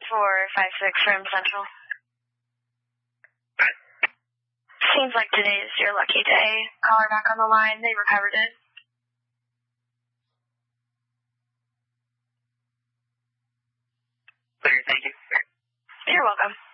456 from Central. Seems like today's your lucky day. Caller back on the line. They recovered it. Clear, thank you. You're welcome.